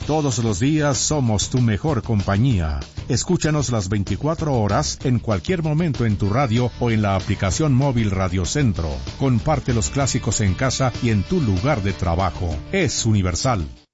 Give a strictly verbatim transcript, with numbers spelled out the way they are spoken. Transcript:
Todos los días somos tu mejor compañía. Escúchanos las veinticuatro horas, en cualquier momento en tu radio o en la aplicación móvil Radio Centro. Comparte los clásicos en casa y en tu lugar de trabajo. Es universal.